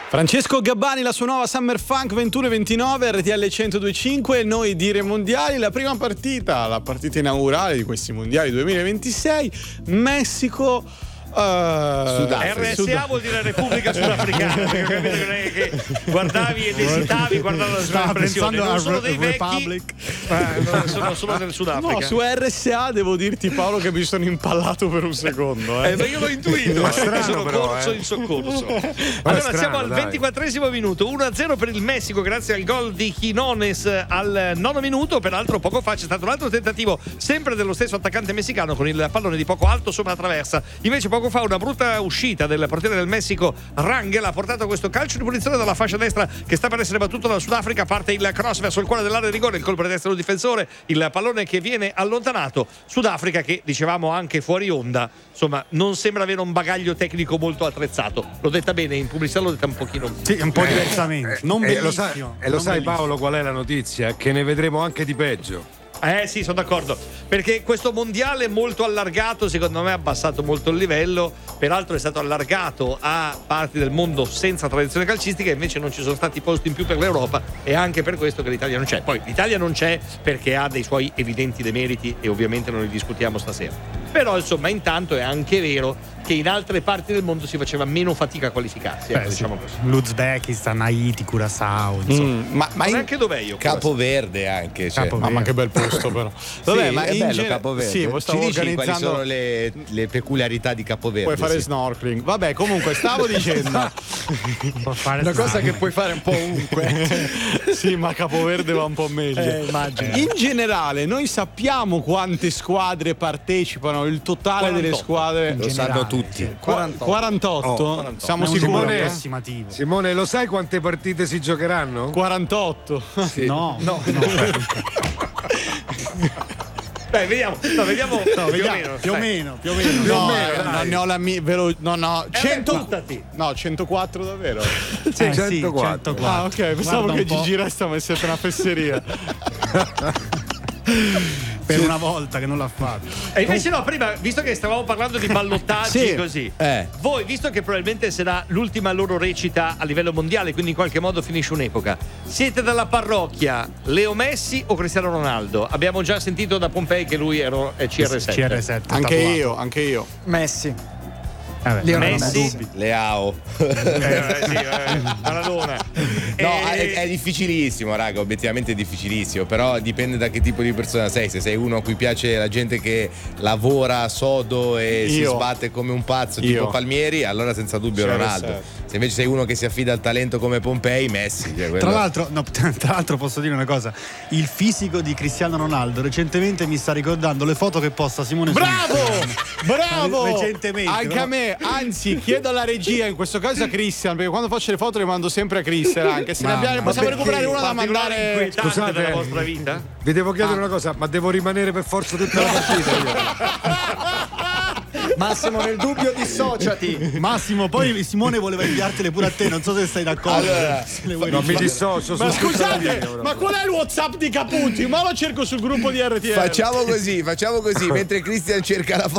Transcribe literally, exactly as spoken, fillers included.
Francesco Gabbani, la sua nuova Summer Funk ventuno e ventinove, R T L centodue e cinque, noi dire mondiali, la prima partita, la partita inaugurale di questi mondiali duemilaventisei, Messico. Uh, R S A vuol dire Repubblica Sudafricana, perché capito che guardavi ed esitavi guardando la sua espressione, non sono dei vecchi, eh, sono solo del Sudafrica. No, su R S A devo dirti, Paolo, che mi sono impallato per un secondo. Eh, eh ma io l'ho intuito, ma strano, sono però, corso eh. in soccorso. Allora strano, siamo al dai. ventiquattresimo minuto, uno a zero per il Messico grazie al gol di Quinones al nono minuto. Peraltro poco fa c'è stato un altro tentativo sempre dello stesso attaccante messicano con il pallone di poco alto sopra la traversa. Invece poco fa una brutta uscita del portiere del Messico, Rangel, ha portato questo calcio di punizione dalla fascia destra che sta per essere battuto dal Sudafrica. Parte il cross verso il cuore dell'area di rigore, il colpo di destra del difensore, il pallone che viene allontanato. Sudafrica che dicevamo anche fuori onda, insomma non sembra avere un bagaglio tecnico molto attrezzato. L'ho detta bene in pubblicità, l'ho detta un pochino sì, un po' diversamente, non eh, bellissimo. Lo sai, e lo sai bellissimo. Paolo qual è la notizia? Che ne vedremo anche di peggio. Eh sì, sono d'accordo, perché questo mondiale molto allargato secondo me ha abbassato molto il livello. Peraltro è stato allargato a parti del mondo senza tradizione calcistica, invece non ci sono stati posti in più per l'Europa, e anche per questo che l'Italia non c'è. Poi l'Italia non c'è perché ha dei suoi evidenti demeriti e ovviamente non li discutiamo stasera. Però insomma intanto è anche vero che in altre parti del mondo si faceva meno fatica a qualificarsi. Beh, ecco, sì. diciamo così. L'Uzbekistan, Haiti, Curaçao, insomma. Mm, ma, ma Ma in... anche dov'è io? Capoverde anche, cioè. Capoverde. Mamma che bel posto però. Vabbè, sì, ma è in bello gen- Capoverde. Sì, Ci stavo dici organizzando. quali sono le, le peculiarità di Capoverde? Puoi fare sì. snorkeling. Vabbè, comunque stavo dicendo Può fare Una cosa strano. che puoi fare un po' ovunque. sì, ma Capoverde va un po' meglio. Eh, immagino. In generale, noi sappiamo quante squadre partecipano, il totale delle quarantotto. squadre. Lo sanno tutti. quarantotto. quarantotto? Oh, quarantotto. Siamo È un sicuri? numero Simone- approssimativo. Simone, lo sai quante partite si giocheranno? quarantotto. Sì. No, no, no. Dai, vediamo, no, vediamo, No, più, vediamo, o meno, più o dai. meno, più o meno. No, No, eh, dai. non ne ho la mia. Velo- no, no, Eh, cento. buttati. No, centoquattro davvero. Eh, sì, centoquattro. centoquattro. Ah, ok, pensavo Guarda che un po'. Gigi Resta avesse una fesseria. Per una volta che non l'ha fatto. E invece no, prima, visto che stavamo parlando di ballottaggi Sì. così, Eh. voi, visto che probabilmente sarà l'ultima loro recita a livello mondiale, quindi in qualche modo finisce un'epoca, siete dalla parrocchia Leo Messi o Cristiano Ronaldo? Abbiamo già sentito da Pompei che lui era è C R sette. C R sette Anche tatuato. io, anche io. Messi. Vabbè, Lionel non ho Messi. dubbi. Leao. Eh, eh, sì, eh, Maradona. No, E- è, è difficilissimo, raga, obiettivamente è difficilissimo, però dipende da che tipo di persona sei. Se sei uno a cui piace la gente che lavora sodo e si Io. sbatte come un pazzo, Io. tipo Palmieri, allora senza dubbio C R sette. Ronaldo. Se invece sei uno che si affida al talento come Pompei, Messi. Cioè, quello- Tra l'altro, no, tra l'altro posso dire una cosa, il fisico di Cristiano Ronaldo recentemente mi sta ricordando le foto che posta Simone su Bravo! Instagram. Bravo! Recentemente, Anche no? a me, anzi, chiedo alla regia, in questo caso a Christian, perché quando faccio le foto le mando sempre a Christian, anche se ne Mamma, abbiamo, possiamo ma recuperare perché? una da particolare mandare. inquietante Scusate, della vostra vita? Vi devo chiedere Ah. una cosa, ma devo rimanere per forza tutta la partita io? Massimo, nel dubbio dissociati. Massimo, poi Simone voleva inviartele pure a te, non so se stai d'accordo. Allora, Se le vuoi Non mi rifare. dissocio. Ma su tutta la scusate, linea, però. ma qual è il WhatsApp di Caputi? Ma lo cerco sul gruppo di R T L. facciamo così, facciamo così, mentre Christian cerca la foto